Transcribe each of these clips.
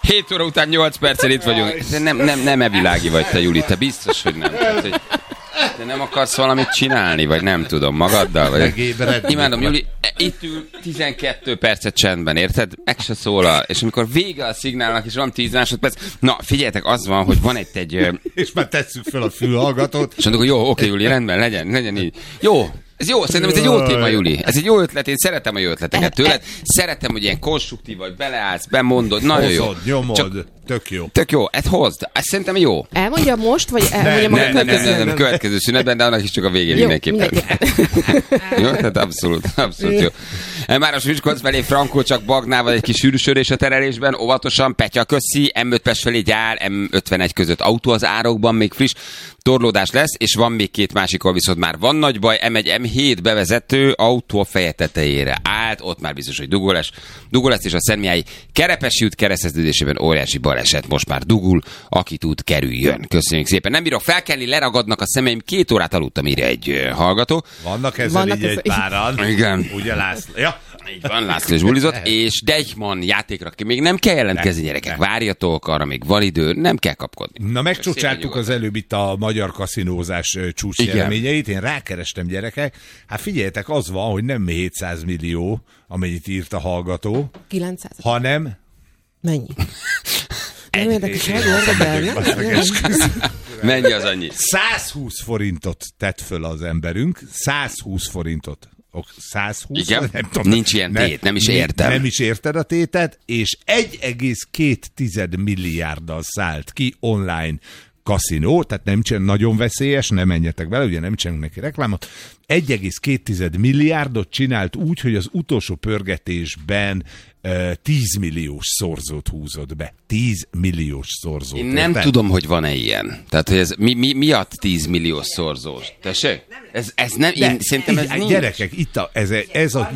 7 óra után 8 perccel itt vagyunk. De nem evilági vagy te, Juli, te biztos, hogy nem. Tehát, hogy te nem akarsz valamit csinálni, vagy nem tudom, magaddal? Vagy... Imádom, Juli, itt ül 12 percet csendben, érted? Meg se szólal. És amikor vége a szignálnak, és van 10 másodperc, na, figyeljetek, az van, hogy van egy... És már tesszük fel a fülhallgatót. És mondjuk, hogy jó, oké, Juli, rendben, legyen így. Jó. Ez jó, szerintem ez egy jó téma, Juli. Ez egy jó ötlet, én szeretem a jó ötleteket tőled. Szeretem, hogy ilyen konstruktív vagy, beleállsz, bemondod, nagyon jó. Hozod, nyomod, csak, tök jó. Tök jó, ezt hozd, ez szerintem jó. Elmondja most, vagy elmondja maga következő? Nem, következő szünetben, de annak is csak a végén jó, mindenképpen. Jó, tehát abszolút jó. Máros Miskolc felé Frankó csak Bagnával egy kis sűrűsörés a terelésben, óvatosan, Petya köszi, M5 Pest felé gyár, M51 között autó az árokban, még friss torlódás lesz, és van még két másikon, viszont már van nagy baj, M1, M7 bevezető autó a feje tetejére állt, ott már biztos, hogy dugul lesz, és a Szentmiályi Kerepesi út kereszteződésében óriási baleset, most már dugul, aki tud, kerüljön. Köszönjük szépen. Nem bírok felkelni, leragadnak a szemeim, 2 órát aludtam, írja egy hallgató. Vannak ezzel így egy páran. Igen. Ugye László? Ja. Így van, László is bulizott, és Deichmann játékra még nem kell jelentkezni, gyerekek. Várjatok, arra még van idő, nem kell kapkodni. Na, megcsúcsáltuk az előbb itt a magyar kaszinózás csúcsnyereményeit. Én rákerestem, gyerekek. Hát figyeljetek, az van, hogy nem 700 millió, amennyit írt a hallgató, 900. hanem... Mennyi? Nem érdekes, mennyi az annyi? 120 forintot tett föl az emberünk, 120 forintot. 120? Igen, nem tudom, nincs ilyen tét, nem is értem. Nem is érted a tétet, és 1,2 milliárddal szállt ki online kaszinó, tehát nem nagyon veszélyes, nem menjetek bele, ugye nem csinálunk neki reklámot. 1,2 milliárdot csinált úgy, hogy az utolsó pörgetésben 10 milliós szorzót húzott be. 10 milliós szorzót. Én nem tudom, hogy van-e ilyen. Tehát, hogy ez miatt 10 milliós szorzós? Tessék? Ez nem, szerintem ez nincs. Gyerekek, itt ez a...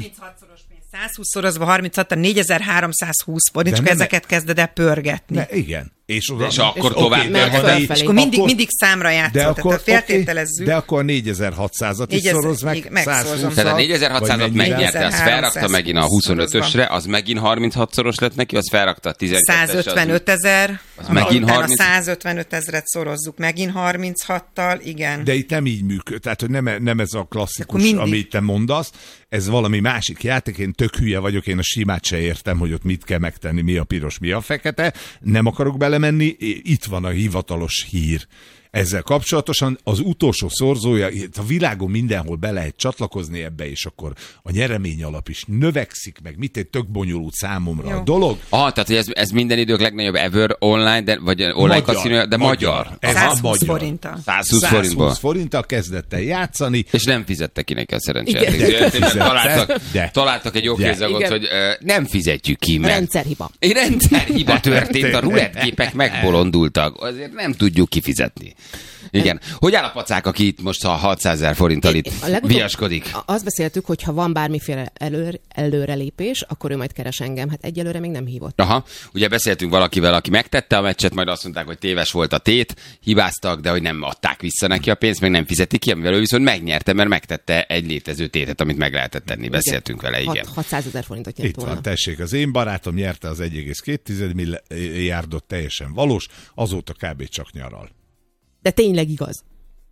120 szorozva 36-a 4320 forint, csak ezeket kezded el pörgetni. Igen. És akkor tovább és akkor mindig számra játszol, tehát feltételezzük. De akkor 4600-at is szoroz meg. Tehát a 4600-at megnyerte, az felrakta megint a 25-ösre, az megint 36-szoros lett neki, az felrakta a 12-es. 155 000, az megint 30. A 155 000-et szorozzuk megint 36-tal, igen. De itt nem így működik, tehát hogy nem ez a klasszikus, amit te mondasz, ez valami másik játék, én tök hülye vagyok, én a simát se értem, hogy ott mit kell megtenni, mi a piros, mi a fekete, nem akarok belemenni, itt van a hivatalos hír. Ezzel kapcsolatosan az utolsó szorzója, a világon mindenhol be lehet csatlakozni ebbe, és akkor a nyeremény alap is növekszik, meg mit tök bonyolult számomra a dolog. Tehát hogy ez minden idők legnagyobb ever online, vagy online kaszinó, de magyar. 120 forinttal. 120 forinttal kezdett el játszani. És nem fizette ki neki a szerencsét. Találtak egy okézagot, hogy nem fizetjük ki, mert... Rendszerhiba történt, a rulettképek megbolondultak. Azért nem tudjuk kifizetni. Igen. Hogy áll a pacák, aki itt most a 600 000 forinttal itt viaskodik? Azt beszéltük, hogy ha van bármiféle előrelépés, akkor ő majd keres engem. Hát egyelőre még nem hívott. Aha. Ugye beszéltünk valakivel, aki megtette a meccset, majd azt mondták, hogy téves volt a tét, hibáztak, de hogy nem adták vissza neki a pénzt, meg nem fizetik ki, amivel ő viszont megnyerte, mert megtette egy létező tétet, amit meg lehetett tenni. Beszéltünk vele, igen. 600 000 forintot nyert volna. Itt van, tessék, az én barátom nyerte az 1,2 milliárdot, teljesen valós, azóta kb. Csak nyaral. De tényleg igaz.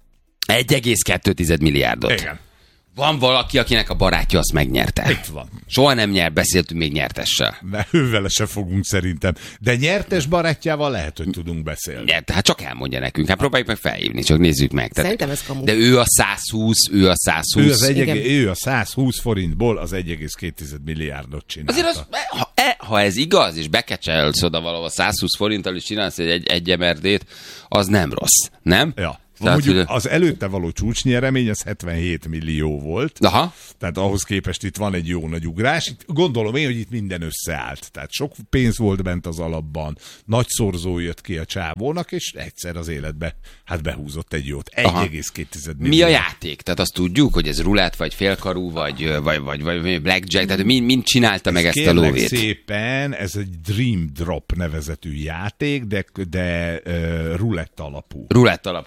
1,2 milliárdot. Igen. Van valaki, akinek a barátja azt megnyerte. Itt van. Soha nem nyert, beszéltünk még nyertessel. Mert ővele se fogunk szerintem. De nyertes barátjával lehet, hogy tudunk beszélni. Nyerte, hát csak elmondja nekünk. Hát próbáljuk meg felhívni, csak nézzük meg. Szerintem ez kamu. De ő a 120. Ő a 120 forintból az 1,2 milliárdot csinálta. Azért ha ez igaz, és bekecselsz oda valahol 120 forinttal is csinálsz egy MRD-t, az nem rossz, nem? Ja. Mondjuk az előtte való csúcsnyeremény az 77 millió volt. Aha. Tehát ahhoz képest itt van egy jó nagy ugrás. Itt gondolom én, hogy itt minden összeállt. Tehát sok pénz volt bent az alapban, nagy szorzó jött ki a csávónak, és egyszer az életbe behúzott egy jót. 1,2 millió. Mi a játék? Tehát azt tudjuk, hogy ez rulett, vagy félkarú, vagy blackjack, tehát mind csinálta meg ezt a lóvét. Szépen, ez egy Dream Drop nevezetű játék, de rulett alapú. Rulett alapú, aha.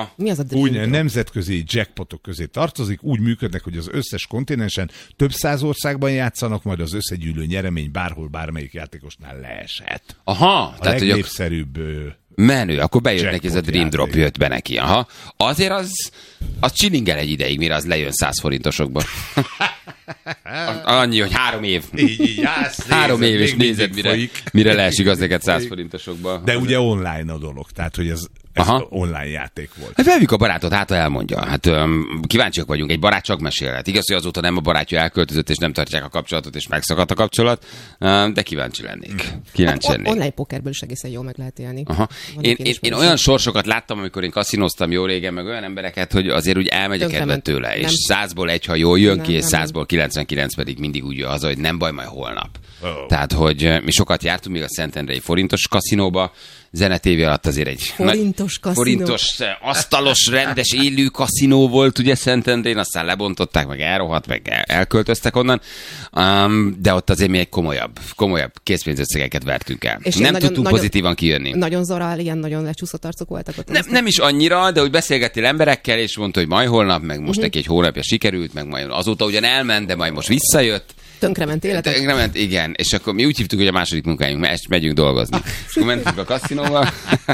Aha. Mi az a Dream Úgy Drop? nemzetközi jackpotok közé tartozik, úgy működnek, hogy az összes kontinensen több száz országban játszanak, majd az összegyűlő nyeremény bárhol, bármelyik játékosnál leeshet. Aha. A legnépszerűbb... Menő, akkor bejött neki ez a Jackpot Dream Drop, játék. jött be neki. Aha. Azért az csilingel egy ideig, mire az lejön 100 forintosokba. Annyi, hogy 3 év. Így állsz, 3 év, és még mindig nézed, folyik. mire leesik az neked 100 forintosokba. De ugye online a dolog, tehát hogy ez online játék volt. Hát felvük a barátot, hát ha elmondja. Hát kíváncsiak vagyunk, egy barát csak mesélhet. Igaz, hogy azóta nem a barátja elköltözött, és nem tartják a kapcsolatot, és megszakadt a kapcsolat, de kíváncsi lennék. Kíváncsi lennék. Online pokerből is egészen jól meg lehet élni. Aha. Én olyan sorsokat láttam, amikor én kaszinoztam jó régen, meg olyan embereket, hogy azért úgy elmegyek kedvet tőle, és 100-ból 1, ha jól jön ki, és 100-ból 99 pedig mindig úgy jön haza, hogy nem baj, majd holnap. Tehát, hogy mi sokat jártunk még a Szentendrei forintos kaszinóba, zenetévé alatt azért egy forintos, asztalos, rendes, élő kaszinó volt ugye Szentendrén, aztán lebontották, meg elrohadt, meg elköltöztek onnan, de ott azért mi egy komolyabb készpénzösszegeket vertünk el. És nem tudtunk pozitívan kijönni. Nagyon zorál, ilyen nagyon lecsúszott arcok voltak ott. Nem is annyira, de úgy beszélgettél emberekkel, és mondta, hogy majd holnap, meg most neki egy hónapja sikerült, meg majd azóta ugyan elment, de majd most visszajött. Tönkrement életek? Tönkrement, igen. És akkor mi úgy hívtuk, hogy a második munkájunk, megyünk dolgozni. És akkor mentünk a kaszinóba.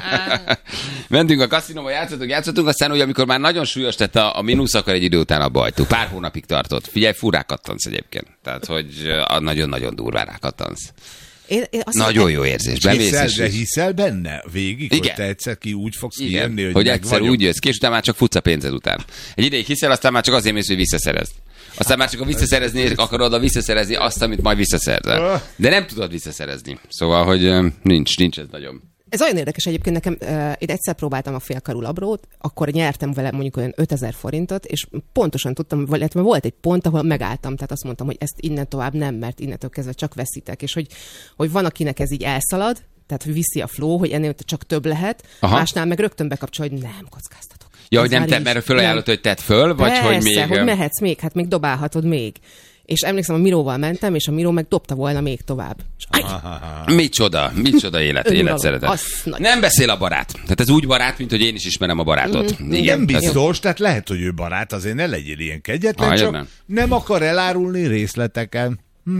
Játszottunk, aztán úgy, amikor már nagyon súlyos tett a mínusz, akkor egy idő után abba hagytuk. Pár hónapig tartott. Figyelj, furrá kattansz egyébként. Tehát, hogy nagyon-nagyon durván rákattansz. Nagyon jó érzés. Hiszel benne végig, igen. Hogy te egyszer ki úgy fogsz kijönni, hogy egyszer úgy jössz ki, és utána már csak futsz a pénzed után. Egy ideig hiszel, aztán már csak azért mész, hogy visszaszerezd. Aztán már csak akarod visszaszerezni azt, amit majd visszaszerzel. De nem tudod visszaszerezni. Szóval, hogy nincs ez nagyon. Ez olyan érdekes egyébként nekem, én egyszer próbáltam a félkarú labrót, akkor nyertem vele mondjuk olyan 5000 forintot, és pontosan tudtam, illetve volt egy pont, ahol megálltam, tehát azt mondtam, hogy ezt innen tovább nem, mert innentől kezdve csak veszítek, és hogy van, akinek ez így elszalad, tehát hogy viszi a flow, hogy ennél csak több lehet, másnál meg rögtön bekapcsol, hogy nem kockáztatok. Ja, hogy nem te, mert fölajánlott, hogy tedd föl, vagy persze, hogy még... hogy mehetsz még, hát még dobálhatod még. És emlékszem, a Miróval mentem, és a Miró meg dobta volna még tovább. Micsoda életszeretet. Nem beszél a barát. Tehát ez úgy barát, mint hogy én is ismerem a barátot. Igen, nem biztos, tehát lehet, hogy ő barát, azért ne legyél ilyen kegyetlen, csak nem akar elárulni részleteken.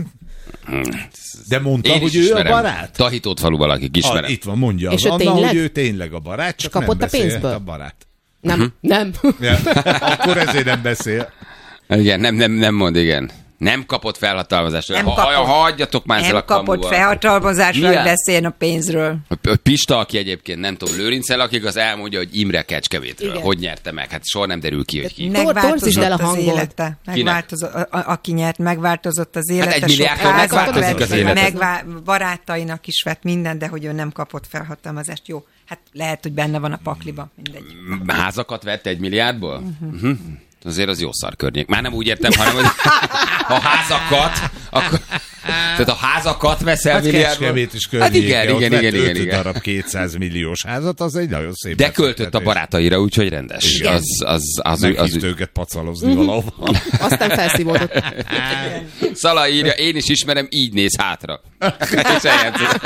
De mondta, hogy ő a barát? Tahitót falu valaki, ismerem. Itt van, mondja. És Anna, hogy ő tényleg a barát, csak kapott nem beszél a barát. Nem. Ja, akkor ezért nem beszél. Igen, nem mond, igen. Nem kapott felhatalmazást. Hagyjatok már ezzel a kamuval. Nem kapott felhatalmazást, hogy beszéljen a pénzről. Pista, aki egyébként nem tudom, Lőrincel, akik az elmondja, hogy Imre Kecskemétről. Hogy nyerte meg? Hát soha nem derül ki, hogy ki. Megváltozott az élete. Aki nyert, megváltozott az élete. Hát 1 milliárdtól megváltozik az élete. Barátainak is vett minden, de hogy ő nem kapott felhatalmazást. Jó, hát lehet, hogy benne van a pakliba. Mindegy. Házakat vett 1 milliárdból? Azért az jó szar környék. Már nem úgy értem, hanem hogy a házakat, akkor... Tehát a házakat veszel hát milliárdból. Kecskemét is környéke, hát igen. 5 darab 200 milliós házat, az egy nagyon szép. De költött a barátaira, úgyhogy rendes. Meghívt őket pacalozni valahol. Aztán felszívódott. Szala írja, én is ismerem, így néz hátra. És eljátszott.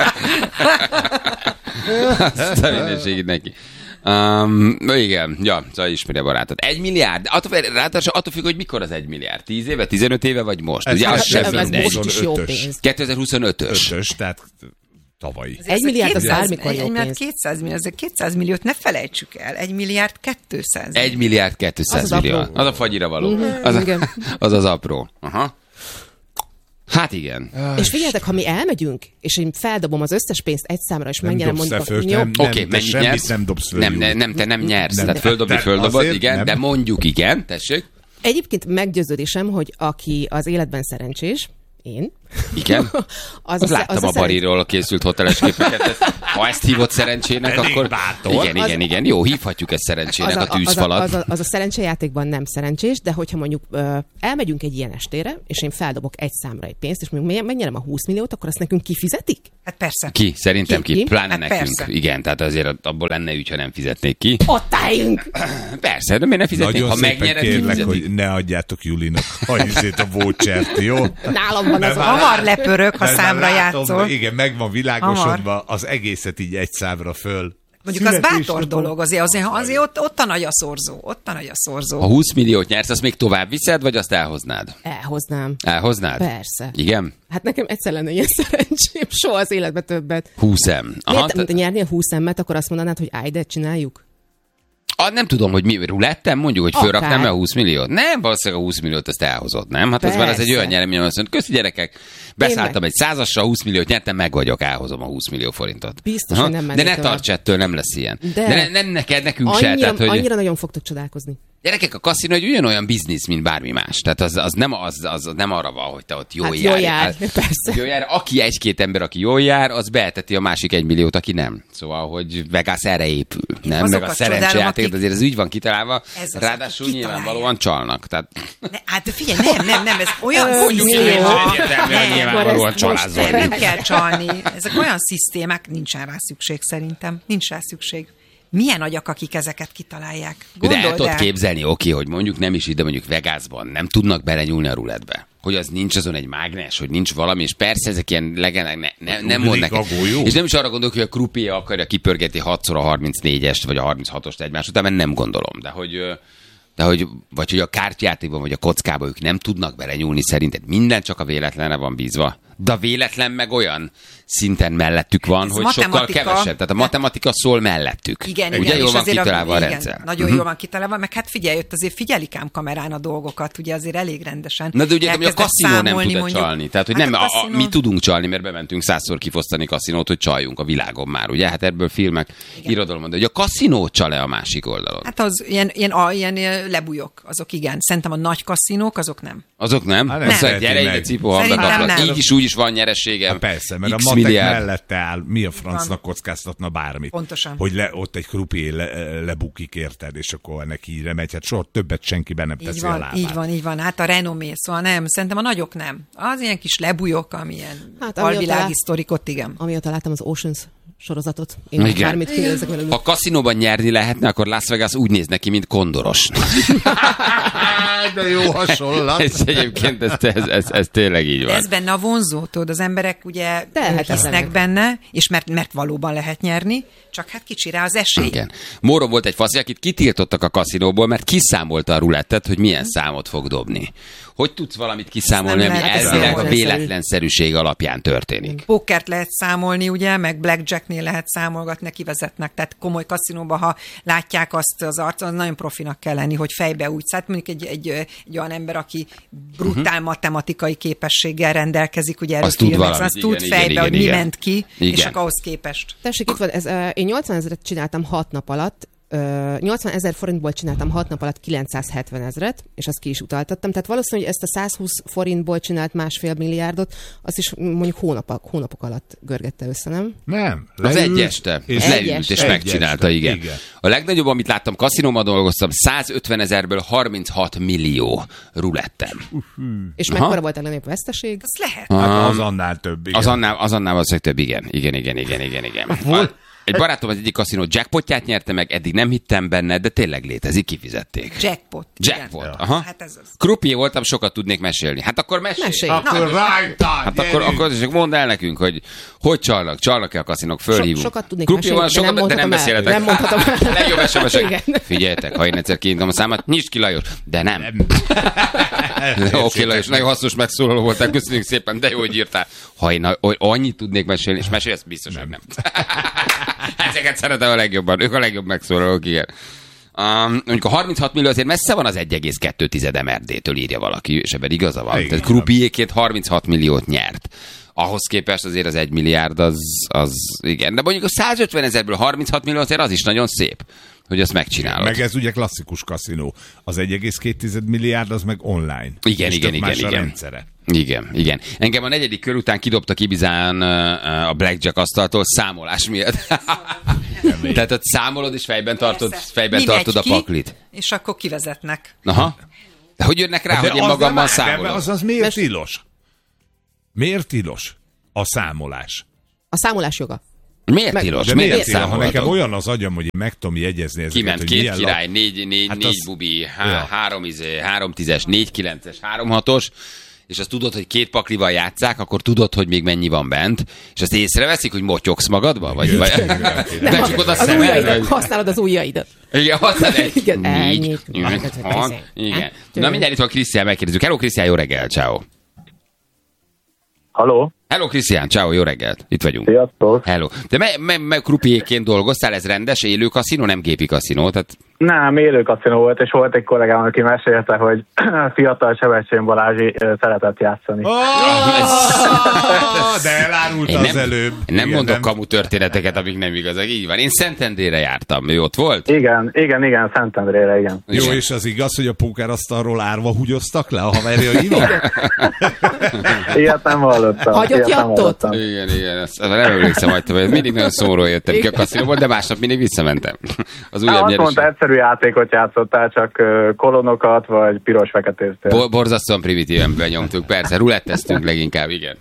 Azt a mindenségét neki. Igen, szóval ismeri a barátot. 1 milliárd, attól függ, hogy mikor az 1 milliárd. 10 éve, 15 éve, vagy most? Ugye az sem mindegy. Most is jó pénz. 2025-ös. Tehát tavalyi. 1 milliárd az bármikor jó pénz. 200 millió, azért 200 milliót ne felejtsük el. 1 milliárd 200 millió. 1 milliárd 200 millió. Az a fagyira való. Az apró. Aha. Hát igen. És figyeljetek, ha mi elmegyünk, és én feldobom az összes pénzt egy számra, és megnyerem mondjuk... Oké, mennyit nyersz? Nem dobsz föl. Te nem nyersz. Tehát földobod, igen, nem. De mondjuk igen, tessék. Egyébként meggyőződésem, hogy aki az életben szerencsés, én. Igen? Az láttam a Bariról készült hoteles képeket. Ha ezt hívott szerencsének, akkor... Igen. Jó, hívhatjuk ezt szerencsének a tűzfalat. Az a szerencsejátékban nem szerencsés, de hogyha mondjuk elmegyünk egy ilyen estére, és én feldobok egy számra egy pénzt, és mondjuk megnyerem a 20 milliót, akkor azt nekünk kifizetik? Hát persze. Ki? Szerintem ki. Pláne hát nekünk. Persze. Igen, tehát azért abból lenne ügy, ha nem fizetnék ki. Ott álljunk! Persze, de miért ne fizetnék? Nagyon ha szépen megnyered, kérlek, hogy ne adjátok Julinak a vouchert, jó? Nálam van az Hamar lepörök, ha számra játszol. Igen, meg van világosodva, az egészet így egy számra föl. Mondjuk az bátor dolog, azért ott a nagy a szorzó. Ha 20 milliót nyersz, azt még tovább viszed, vagy azt elhoznád? Elhoznád? Persze. Igen? Hát nekem egyszer lenne ilyen szerencsém, soha az életben többet. 20M. Miért nyernél 20M-et, akkor azt mondanád, hogy de csináljuk? Nem tudom, hogy mi rulettem, mondjuk, hogy fölraknám a 20 milliót. Nem, valószínűleg a 20 milliót azt elhozott, nem? Hát az már az egy olyan nyeremény, azt mondja, köszi gyerekek, beszálltam egy 100-assal, 20 milliót nyertem, meg vagyok, elhozom a 20 millió forintot. Biztos, hogy nem de ne tarts ettől, nem lesz ilyen. De nem neked, nekünk se. Tehát, hogy... Annyira nagyon fogtok csodálkozni. Gyerekek, a kaszinó egy ugyanolyan biznisz, mint bármi más. Tehát az nem arra van, hogy te ott jól jár. Persze. Aki egy-két ember, aki jól jár, az beeteti a másik 1 milliót, aki nem. Szóval, hogy Vegas erre épül. Nem? Meg a szerencsejáték, azért ez úgy van kitalálva. Ráadásul nyilvánvalóan csalnak. Tehát... Hát figyelj, nem, ez olyan nem kell csalni. Ezek olyan szisztémák, nincsen rá szükség szerintem. Nincs rá szükség. Milyen agyak, akik ezeket kitalálják? De el tudod képzelni, hogy mondjuk nem is ide, mondjuk Vegasban nem tudnak belenyúlni a rulettbe. Hogy az nincs azon egy mágnes, hogy nincs valami, és persze ezek ilyen legendák, nem mond neked. És nem is arra gondolok, hogy a croupier akarja kipörgetni 6-szor a 34-est, vagy a 36-ost egymás után, mert nem gondolom. De hogy a kártyátékban, vagy a kockában ők nem tudnak belenyúlni, szerinted minden csak a véletlenre van bízva. De a véletlen meg olyan szinten mellettük van, hogy sokkal kevesebb. Tehát a matematika szól mellettük. Igen, ugye jól van kitalálva a rendszer. Nagyon jól van kitalálva, meg hát figyelj, ott azért figyelik ám kamerán a dolgokat, ugye azért elég rendesen. Na de ugye a kaszinó nem tud csalni. Tehát, hogy nem, mi tudunk csalni, mert bementünk 100-szor kifosztani kaszinót, hogy csaljunk a világon már, ugye? Hát ebből filmek, irodalom, de hogy a kaszinó csal-e a másik oldalon? Hát az ilyen lebújok, azok igen. Szerintem a nagy kaszinók, azok nem. Azok nem? Nem. Gyere ide, cipó, így is úgy is van nyereségem. Hát persze, mert a matek mellette áll, mi a francnak kockáztatna bármit. Pontosan. Hogy ott egy croupier lebukik, érted, és akkor neki híre megy. Hát soha többet senki be nem teszi a lábát. Így van. Hát a renomé, szóval nem. Szerintem a nagyok nem. Az ilyen kis lebújok, amilyen alvilági sztorikot, igen. Amióta láttam az Oceans sorozatot. Én bármit kérdezek velük. Ha kaszinóban nyerni lehetne, akkor Las Vegas úgy néz neki, mint Kondoros. De jó hasonlat. És egyébként ez tényleg így van. Ez benne a vonzó, tudod, az emberek ugye hisznek benne, és mert valóban lehet nyerni, csak hát kicsi rá az esély. Igen. Móron volt egy faszi, akit kitiltottak a kaszinóból, mert kiszámolta a rulettet, hogy milyen számot fog dobni. Hogy tudsz valamit kiszámolni, ami elvileg a véletlenszerűség alapján történik? Pókert lehet számolni, ugye, meg blackjacknél lehet számolgatni, kivezetnek, tehát komoly kaszinóban, ha látják azt az arcon, nagyon profinak kell lenni, hogy fejbe úgy szállt. Mondjuk egy olyan ember, aki brutál matematikai képességgel rendezik, ugye erről filmek, azt tud fejbe, hogy mi ment ki, és akkor ahhoz képest. Tessék, itt van, én 80 000-et csináltam 6 nap alatt, 80 000 forintból csináltam 6 nap alatt 970 000, és azt ki is utaltattam. Tehát valószínűleg, hogy ezt a 120 forintból csinált 1,5 milliárdot, azt is mondjuk hónapok alatt görgette össze, nem? Nem. Az egy este. Leült és megcsinálta, igen. A legnagyobb, amit láttam, kaszinóban dolgoztam, 150 000-ből 36 millió rulettem. És mekkora volt a legnagyobb veszteség? Az lehet. Az annál több, igen. Az annál valószínűleg több, igen. Egy barátom az egyik kaszinó jackpotját nyerte meg, eddig nem hittem benne, de tényleg létezik, kifizették. Jackpot. Aha. Hát ez az. Croupier voltam, sokat tudnék mesélni. Hát akkor mesélj. Akkor rájtál. Hát akkor csak mondd el nekünk, hogy csalnak-e a kaszinók, fölhívunk. Sokat tudnék mesélni, de nem beszéletek. Nem mondhatom el. Legjobb SMS-ek. Figyeljetek, ha én egyszer kiintom a számat, nyisd ki, Lajos. De nem. Oké, Lajos, nagyon hasznos megszólaló voltál, köszönjük szépen, de jó, hogy írtál. Ha én annyit tudnék mesélni, és mesélj, ezt biztos, hogy nem. Ezeket szeretem a legjobban, ők a legjobb megszólalók, igen. Mondjuk a 36 millió azért messze van az 1,2 MRD-től, írja valaki, és ebben igaza van. Igen, tehát Croupierként 36 milliót nyert. Ahhoz képest azért az 1 milliárd az igen. De mondjuk a 150 000-ből 36 millió azért az is nagyon szép, hogy azt megcsinálod. Meg ez ugye klasszikus kaszinó. Az 1,2 milliárd az meg online. Igen. Engem a 4. kör után kidobtak Ibizán a blackjack asztaltól számolás miatt. Tehát ott számolod és fejben tartod a paklit. És akkor kivezetnek. Aha. De hogy jönnek rá, hogy én magammal számolom? Az miért tilos? Miért tilos a számolás? A számolás joga. Miért tilos? Miért tilos? Ha nekem olyan az agyam, hogy én meg tudom jegyezni ezeket, kiment hogy 2 király, 4 bubi, 3 10-es, 4 9-es, 3 6-os, és azt tudod, hogy 2 paklival játsszák, akkor tudod, hogy még mennyi van bent, és azt észreveszik, hogy motyogsz magadba? Vagy becsukod a szemed? Használod az ujjaidat. Igen, használod egy... Igen. Na mindjárt itt van Krisztián, megkérdezzük. Hello, Krisztián, jó reggel, ciao. Halló? Hello, Krisztián, ciao, jó reggelt. Itt vagyunk. Sziasztok. Hello. De meg krupiékként dolgoztál, ez rendes élő kaszinó, nem gépi kaszinó? Tehát... Nem, élő kaszinó volt, és volt egy kollégám, aki mesélte, hogy fiatal Sebestyén Balázsi szeretett játszani. De elárulta az előbb. Nem mondok kamu történeteket, amik nem igazak. Így van. Én Szentendrére jártam. Ő ott volt? Igen, Szentendrére, igen. Jó, és az igaz, hogy a pókerasztalról árva húgyoztak le a haverjaival? Ilyet nem hallottam. Hagyott jattot? Igen. Ezt nem emlékszem, hogy mindig nagyon szomorúan jöttem ki a kaszinóból, de másnap mindig visszamentem. Az újabb azt mondta, egyszerű játékot játszottál, csak kolonokat, vagy piros-feketéztél. Borzasztóan primitíven benyomtuk, persze, ruletteztünk leginkább, igen.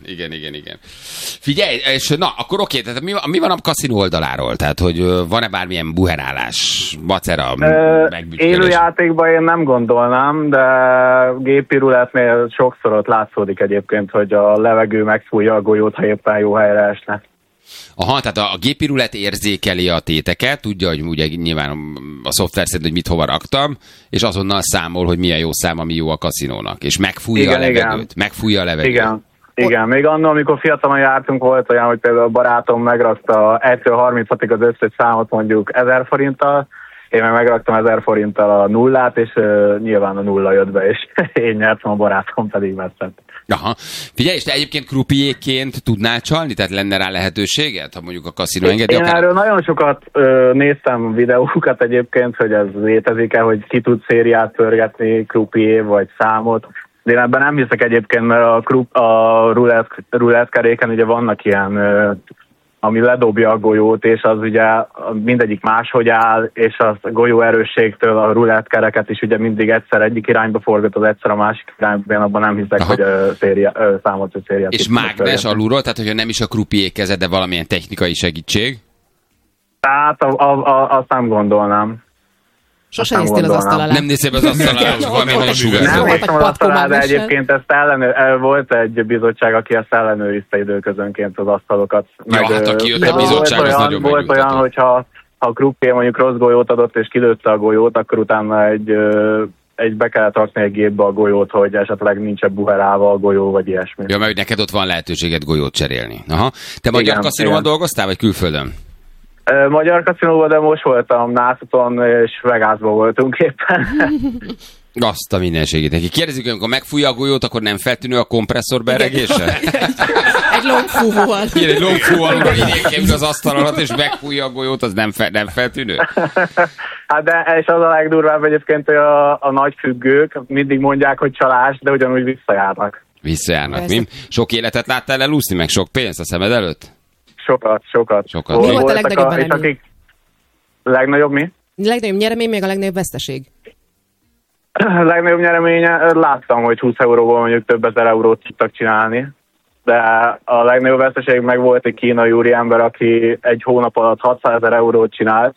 Figyelj, és na, akkor oké, tehát mi van a kaszinó oldaláról? Tehát, hogy van-e bármilyen buherálás, macera, megbütyölés? Élő játékban én nem gondolnám, de gépi rulettnél sokszor ott látszódik egyébként, hogy a levegő megfújja a golyót, ha éppen jó helyre esne. Aha, tehát a gépi rulett érzékeli a téteket, tudja, hogy ugye nyilván a szoftver szerint, hogy mit hova raktam, és azonnal számol, hogy milyen jó szám, ami jó a kaszinónak. És megfújja a levegőt. Megfújja a levegőt. Igen, még annól, amikor fiatalon jártunk, volt olyan, hogy például a barátom megrakta 1-től 36-ig az összes számot mondjuk 1000 forinttal, én meg megraktam 1000 forinttal a nullát, és nyilván a nulla jött be, és én nyertem, a barátom pedig veszett. Aha. Figyelj, és te egyébként krupiékként tudnál csalni? Tehát lenne rá lehetőséget, ha mondjuk a kaszinó engedi? Én erről nagyon sokat néztem videókat egyébként, hogy ez létezik-e, hogy ki tud szériát pörgetni, krupié vagy számot. De én ebben nem hiszek egyébként, mert a rulettkeréken ugye vannak ilyen, ami ledobja a golyót, és az ugye mindegyik máshogy áll, és a golyó erősségtől a rulettkereket is ugye mindig egyszer egyik irányba forgatod, egyszer a másik irányba, én abban nem hiszek, hogy számot vagy szériát. És mágnes alulról, tehát hogyha nem is a krupié kezed, de valamilyen technikai segítség? Tehát azt nem gondolnám. Sose néztél az asztal alá. Nem néztél az asztal alá, hogy valami nagyon sugárzó. Nem néztem az asztal alá, de egyébként volt egy bizottság, aki ezt ellenőrizte időközönként az asztalokat. Ja, hát aki jött a bizottság, az nagyon megnyugtató. Volt olyan, hogyha a krupié mondjuk rossz golyót adott, és kilőtte a golyót, akkor utána be kellett rakni egy gépbe a golyót, hogy esetleg nincs buherálva a golyó, vagy ilyesmi. Ja, mert neked ott van lehetőséged golyót cserélni. Aha. Te magyar kaszinóban dolgoztál, vagy külföldön? Magyar kaszinóban, de most voltam Nászuton, és Vegasban voltunk éppen. Azt a mindenségét neki. Kérdezzük, amikor megfújja a golyót, akkor nem feltűnő a kompresszor beregése? Egy longfúvóval. Igen, egy longfúvóval, amikor idén az asztal alatt, és megfújja a golyót, az nem feltűnő? Hát de, és az a legdurvább egyébként, hogy a nagy függők mindig mondják, hogy csalás, de ugyanúgy visszajárnak. Visszajárnak, mi? Sok életet láttál elúszni, meg sok pénzt a szemed előtt? Sokat. Mi volt a legnagyobb eredmény? Legnagyobb mi? Legnagyobb nyeremény, még a legnagyobb veszteség? Legnagyobb nyereménye, láttam, hogy 20 euróból mondjuk több ezer eurót tudtak csinálni, de a legnagyobb veszteség meg volt egy kínai úriember, aki egy hónap alatt 600 000 eurót csinált,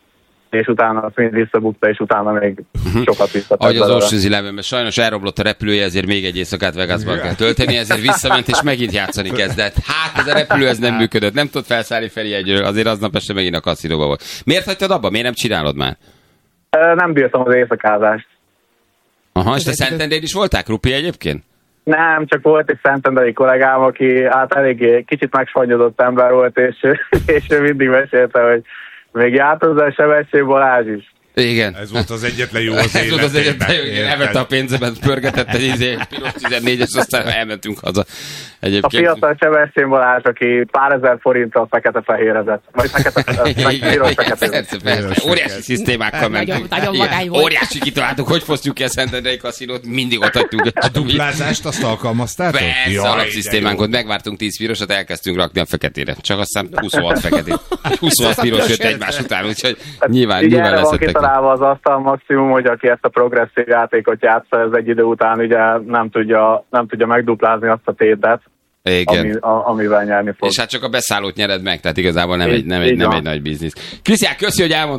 és utána azt mind visszabukta, és utána még sokat visszatett. Ahogy az Ocean's Elevenben sajnos elromlott a repülője, ezért még egy éjszakát Vegasban kell tölteni, ezért visszament, és megint játszani kezdett. Hát ez a repülő ez nem működött, nem tudott felszállni Ferihegyről, azért aznap este megint a kaszinóba volt. Miért hagytad abba? Miért nem csinálod már? Nem bírtam az éjszakázást. Aha, és te Szentendrén is voltál krupi egyébként? Nem, csak volt egy szentendrei kollégám, aki hát eléggé kicsit megsvannyodott ember volt, és ő mindig mesélte, hogy még járt hozzá Sebestyén Balázs is. Igen. Ez volt az egyetlen jó az életében. Ez volt az egyetlen jó, igen. Elvette a pénzemet, pörgetett egy piros 14-es, aztán elmentünk haza. Egyébként... A fiatal Sebestyén Balázs, aki pár ezer forinttal fekete-fehérezett. Vagy persze. Óriási szisztémákkal mentünk. Óriási kitaláltuk, hogy fosztjuk ki a Szentendrei kaszinót, mindig ott hagytuk. A duplázást azt alkalmaztátok? Persze, alapszisztémánkot megvártunk 10 pirosat, elkezdtünk rakni a feketére. Csak aztán 26 feketét. 26 piros jött egymás után, úgyhogy nyilván leszettek. Az asztal maximum, hogy aki ezt a progresszív játékot játsza, ez egy idő után ugye nem tudja megduplázni azt a tétet, amivel nyerni fog. És hát csak a beszállót nyered meg, tehát igazából nem egy nagy biznisz. Krisztián, köszi, hogy elmondtad.